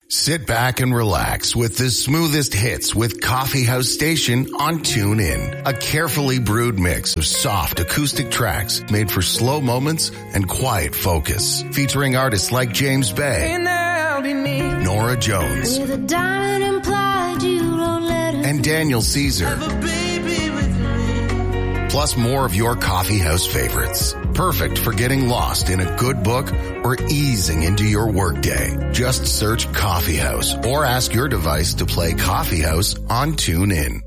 Sit back and relax with the smoothest hits with Coffee House Station on TuneIn. A carefully brewed mix of soft acoustic tracks made for slow moments and quiet focus. Featuring artists like James Bay, Nora Jones, and Daniel Caesar. Plus more of your coffee house favorites. Perfect for getting lost in a good book or easing into your workday. Just search Coffee House or ask your device to play Coffee House on TuneIn.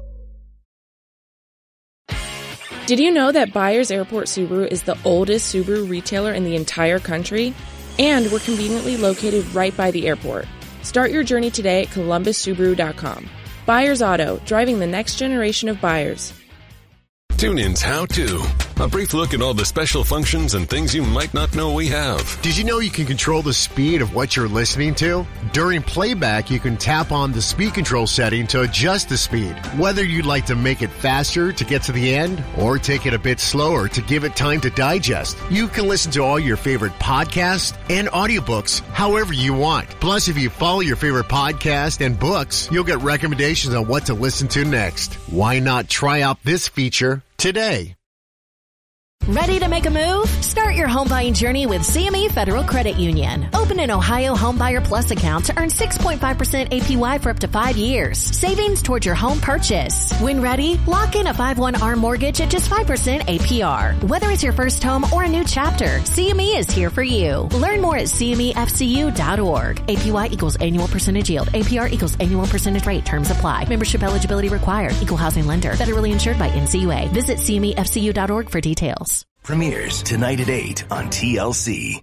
Did you know that Byers Airport Subaru is the oldest Subaru retailer in the entire country? And we're conveniently located right by the airport. Start your journey today at ColumbusSubaru.com. Byers Auto, driving the next generation of buyers. TuneIn's How To. A brief look at all the special functions and things you might not know we have. Did you know you can control the speed of what you're listening to? During playback, you can tap on the speed control setting to adjust the speed. Whether you'd like to make it faster to get to the end or take it a bit slower to give it time to digest, you can listen to all your favorite podcasts and audiobooks however you want. Plus, if you follow your favorite podcast and books, you'll get recommendations on what to listen to next. Why not try out this feature today? Ready to make a move? Start your home buying journey with CME Federal Credit Union. Open an Ohio Homebuyer Plus account to earn 6.5% APY for up to 5 years. Savings towards your home purchase. When ready, lock in a 5/1 ARM mortgage at just 5% APR. Whether it's your first home or a new chapter, CME is here for you. Learn more at CMEFCU.org. APY equals annual percentage yield. APR equals annual percentage rate. Terms apply. Membership eligibility required. Equal housing lender. Federally insured by NCUA. Visit CMEFCU.org for details. Premieres tonight at 8 on TLC.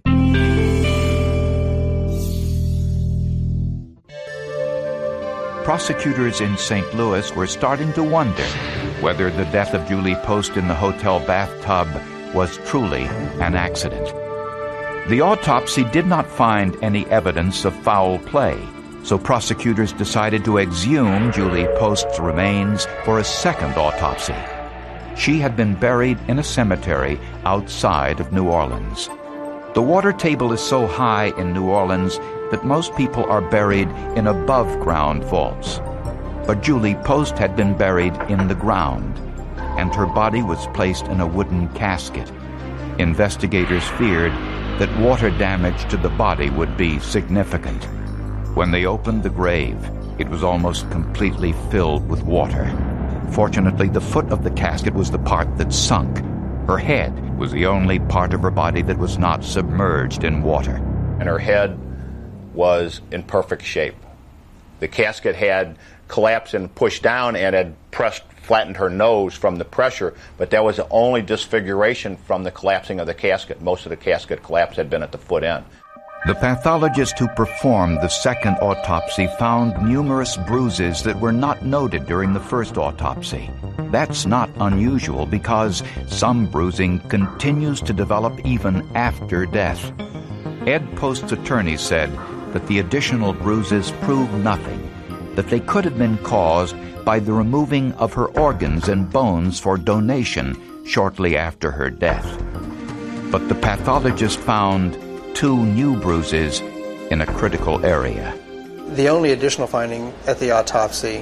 Prosecutors in St. Louis were starting to wonder whether the death of Julie Post in the hotel bathtub was truly an accident. The autopsy did not find any evidence of foul play, so prosecutors decided to exhume Julie Post's remains for a second autopsy. She had been buried in a cemetery outside of New Orleans. The water table is so high in New Orleans that most people are buried in above-ground vaults. But Julie Post had been buried in the ground, and her body was placed in a wooden casket. Investigators feared that water damage to the body would be significant. When they opened the grave, it was almost completely filled with water. Fortunately, the foot of the casket was the part that sunk. Her head was the only part of her body that was not submerged in water. And her head was in perfect shape. The casket had collapsed and pushed down and had flattened her nose from the pressure, but that was the only disfiguration from the collapsing of the casket. Most of the casket collapse had been at the foot end. The pathologist who performed the second autopsy found numerous bruises that were not noted during the first autopsy. That's not unusual because some bruising continues to develop even after death. Ed Post's attorney said that the additional bruises proved nothing, that they could have been caused by the removing of her organs and bones for donation shortly after her death. But the pathologist found 2 new bruises in a critical area. The only additional finding at the autopsy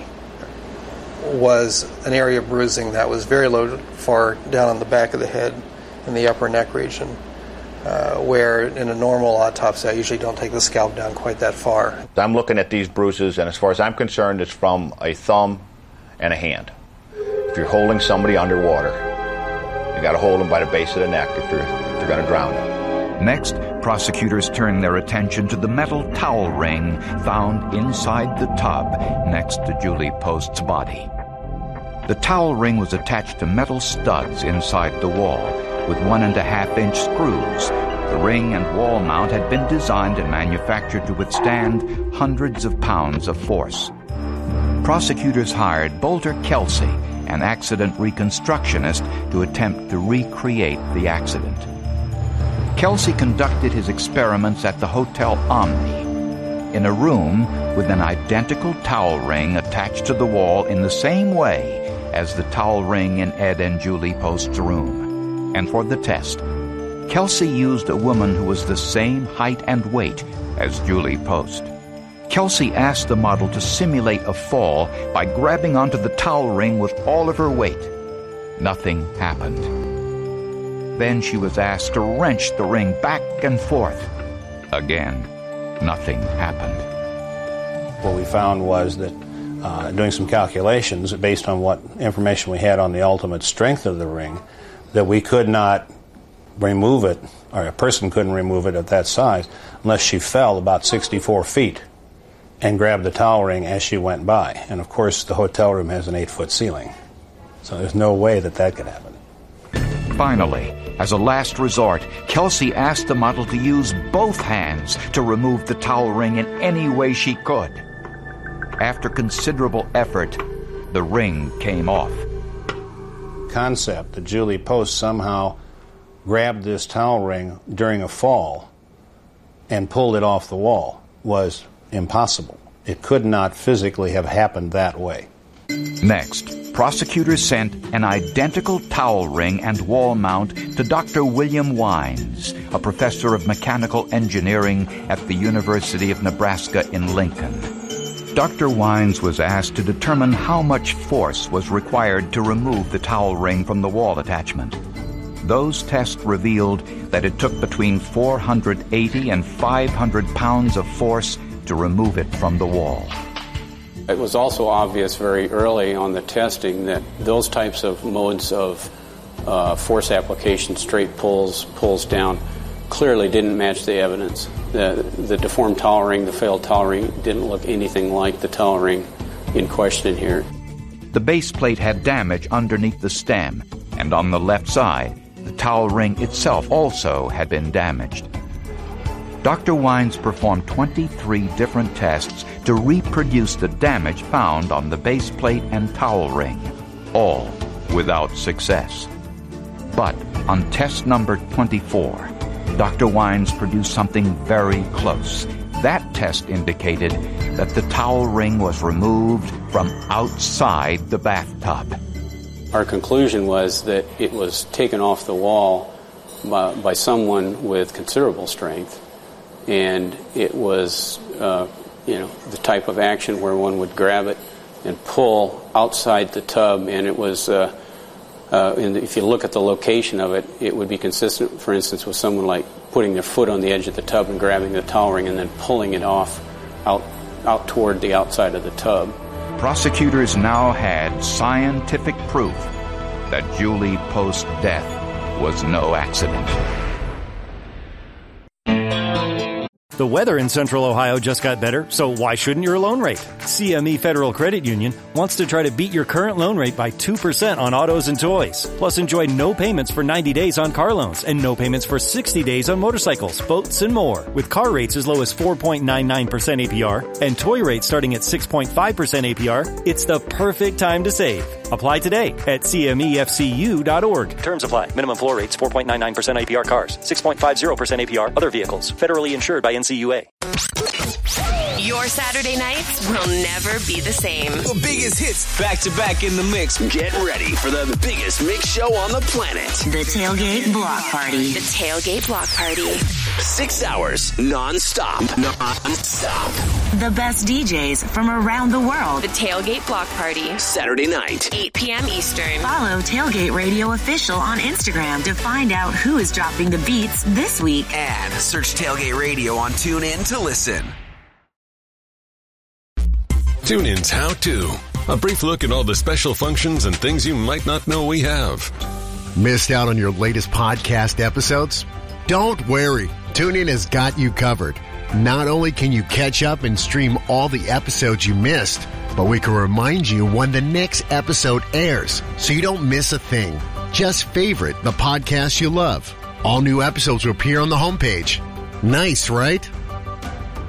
was an area of bruising that was very low, far down on the back of the head in the upper neck region, where in a normal autopsy I usually don't take the scalp down quite that far. I'm looking at these bruises, and as far as I'm concerned, it's from a thumb and a hand. If you're holding somebody underwater, you got to hold them by the base of the neck if you're going to drown them. Next, prosecutors turned their attention to the metal towel ring found inside the tub next to Julie Post's body. The towel ring was attached to metal studs inside the wall with 1.5-inch screws. The ring and wall mount had been designed and manufactured to withstand hundreds of pounds of force. Prosecutors hired Bolter Kelsey, an accident reconstructionist, to attempt to recreate the accident. Kelsey conducted his experiments at the Hotel Omni, in a room with an identical towel ring attached to the wall in the same way as the towel ring in Ed and Julie Post's room. And for the test, Kelsey used a woman who was the same height and weight as Julie Post. Kelsey asked the model to simulate a fall by grabbing onto the towel ring with all of her weight. Nothing happened. Then she was asked to wrench the ring back and forth. Again, nothing happened. What we found was that doing some calculations based on what information we had on the ultimate strength of the ring, that we could not remove it, or a person couldn't remove it at that size, unless she fell about 64 feet and grabbed the towel ring as she went by. And of course, the hotel room has an 8-foot ceiling. So there's no way that that could happen. Finally, as a last resort, Kelsey asked the model to use both hands to remove the towel ring in any way she could. After considerable effort, the ring came off. Concept that Julie Post somehow grabbed this towel ring during a fall and pulled it off the wall was impossible. It could not physically have happened that way. Next, prosecutors sent an identical towel ring and wall mount to Dr. William Wines, a professor of mechanical engineering at the University of Nebraska in Lincoln. Dr. Wines was asked to determine how much force was required to remove the towel ring from the wall attachment. Those tests revealed that it took between 480 and 500 pounds of force to remove it from the wall. It was also obvious very early on the testing that those types of modes of force application, straight pulls down, clearly didn't match the evidence. The deformed towel ring, the failed towel ring, didn't look anything like the towel ring in question here. The base plate had damage underneath the stem, and on the left side, the towel ring itself also had been damaged. Dr. Wines performed 23 different tests to reproduce the damage found on the base plate and towel ring, all without success. But on test number 24, Dr. Wines produced something very close. That test indicated that the towel ring was removed from outside the bathtub. Our conclusion was that it was taken off the wall by someone with considerable strength, and it was the type of action where one would grab it and pull outside the tub, and it was if you look at the location of it, it would be consistent, for instance, with someone like putting their foot on the edge of the tub and grabbing the towel ring and then pulling it off out toward the outside of the tub. Prosecutors now had scientific proof that Julie Post's death was no accident. The weather in Central Ohio just got better, so why shouldn't your loan rate? CME Federal Credit Union wants to try to beat your current loan rate by 2% on autos and toys. Plus, enjoy no payments for 90 days on car loans and no payments for 60 days on motorcycles, boats, and more. With car rates as low as 4.99% APR and toy rates starting at 6.5% APR, it's the perfect time to save. Apply today at CMEFCU.org. Terms apply. Minimum floor rates 4.99% APR cars, 6.50% APR other vehicles. Federally insured by NCUA. Your Saturday nights will never be the same. The biggest hits back to back in the mix. Get ready for the biggest mix show on the planet. The Tailgate Block Party. The Tailgate Block Party. 6 hours non-stop. The best DJs from around the world. The Tailgate Block Party. Saturday night, 8 p.m. Eastern. Follow Tailgate Radio Official on Instagram to find out who is dropping the beats this week. And search Tailgate Radio on TuneIn to listen. TuneIn's How To. A brief look at all the special functions and things you might not know we have. Missed out on your latest podcast episodes? Don't worry. TuneIn has got you covered. Not only can you catch up and stream all the episodes you missed, but we can remind you when the next episode airs so you don't miss a thing. Just favorite the podcast you love. All new episodes will appear on the homepage. Nice, right?